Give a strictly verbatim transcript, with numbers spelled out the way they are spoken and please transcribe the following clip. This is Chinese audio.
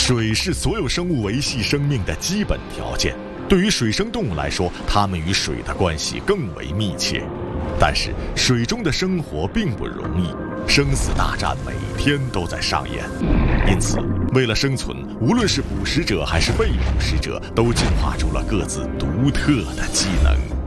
水是所有生物维系生命的基本条件。对于水生动物来说，它们与水的关系更为密切。但是，水中的生活并不容易，生死大战每天都在上演。因此，为了生存，无论是捕食者还是被捕食者，都进化出了各自独特的技能。